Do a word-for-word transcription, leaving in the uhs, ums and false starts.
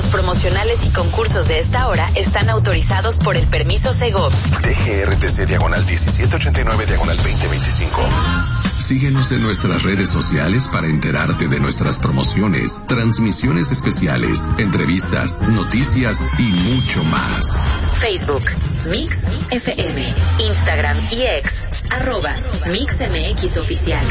promocionales y concursos de esta hora están autorizados por el permiso Segov. D G R T C diagonal diecisiete ochenta y nueve diagonal veinte veinticinco. Síguenos en nuestras redes sociales para enterarte de nuestras promociones, transmisiones especiales, entrevistas, noticias y mucho más. Facebook, Mix F M, Instagram y X, arroba Mix M X Oficial.